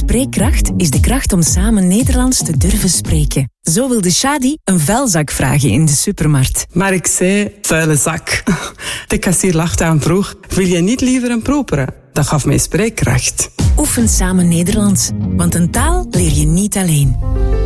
Spreekkracht is de kracht om samen Nederlands te durven spreken. Zo wilde Shadi een vuilzak vragen in de supermarkt. Maar ik zei, vuile zak. De kassier lachte en vroeg, wil je niet liever een propere? Dat gaf mij spreekkracht. Oefen samen Nederlands, want een taal leer je niet alleen.